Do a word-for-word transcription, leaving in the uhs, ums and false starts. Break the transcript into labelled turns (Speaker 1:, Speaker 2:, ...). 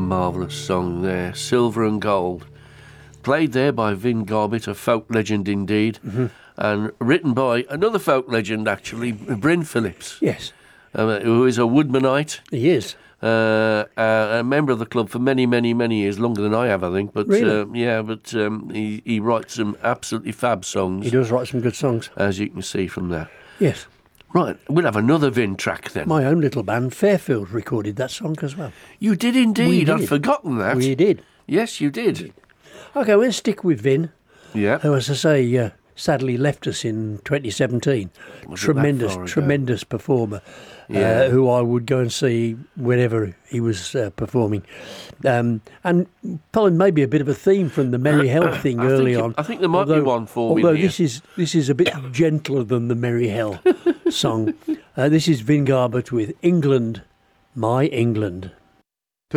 Speaker 1: marvellous song there, Silver and Gold. Played there by Vin Garbett, a folk legend indeed,
Speaker 2: Mm-hmm.
Speaker 1: and written by another folk legend, actually, Bryn Phillips,
Speaker 2: Yes,
Speaker 1: uh, who is a woodmanite,
Speaker 2: he is.
Speaker 1: uh, uh, a member of the club for many, many, many years, longer than I have, I think. But
Speaker 2: Really?
Speaker 1: uh, yeah, but um, he, he writes some absolutely fab songs,
Speaker 2: He does write some good songs.
Speaker 1: as you can see from there.
Speaker 2: Yes.
Speaker 1: Right, we'll have another Vin track then.
Speaker 2: My own little band, Fairfield, recorded that song as well.
Speaker 1: You did indeed.
Speaker 2: We
Speaker 1: I'd
Speaker 2: did.
Speaker 1: forgotten that.
Speaker 2: We did.
Speaker 1: Yes, you did.
Speaker 2: Okay, we'll stick with Vin,
Speaker 1: Yeah.
Speaker 2: who, as I say, uh, sadly left us in twenty seventeen.
Speaker 1: Was it that
Speaker 2: Tremendous,
Speaker 1: far ago?
Speaker 2: tremendous performer,
Speaker 1: Yeah.
Speaker 2: uh, who I would go and see whenever he was uh, performing. Um, and pulling maybe a bit of a theme from the Merry Hell thing
Speaker 1: I
Speaker 2: early
Speaker 1: think it-
Speaker 2: on.
Speaker 1: I think there might be one for me
Speaker 2: Although
Speaker 1: here.
Speaker 2: this is this is a bit gentler than the Merry Hell song. Uh, this is Vin Garbett with England, My England.